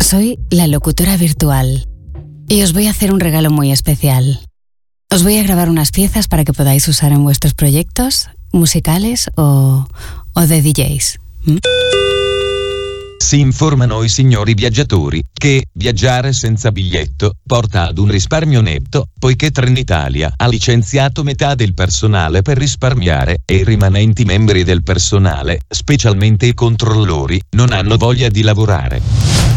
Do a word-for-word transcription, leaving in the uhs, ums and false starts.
Soy la locutora virtual y os voy a hacer un regalo muy especial. Os voy a grabar unas piezas para que podáis usar en vuestros proyectos musicales o, o de D Js. ¿Mm? Si informano i signori viaggiatori che viaggiare senza biglietto porta ad un risparmio netto, poiché Trenitalia ha licenziato metà del personale per risparmiare e i rimanenti membri del personale, specialmente i controllori, non hanno voglia di lavorare.